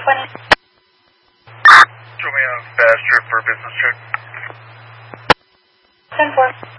1020. Show me a fast trip for a business trip. 10-4.